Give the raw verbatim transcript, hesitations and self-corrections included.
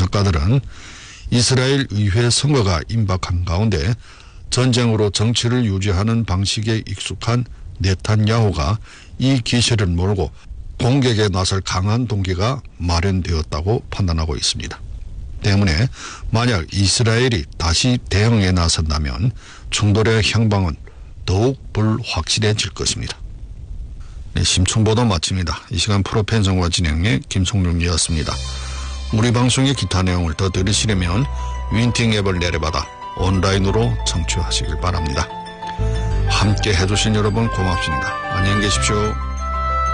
분석가들은 이스라엘 의회 선거가 임박한 가운데 전쟁으로 정치를 유지하는 방식에 익숙한 네탄야후가 이 기세를 모르고 공격에 나설 강한 동기가 마련되었다고 판단하고 있습니다. 때문에 만약 이스라엘이 다시 대응에 나선다면 충돌의 향방은 더욱 불확실해질 것입니다. 네, 심층보도 마칩니다. 이 시간 프로팬성과 진행의 김성룡이었습니다. 우리 방송의 기타 내용을 더 들으시려면 윈팅 앱을 내려받아 온라인으로 청취하시길 바랍니다. 함께 해주신 여러분 고맙습니다. 안녕히 계십시오.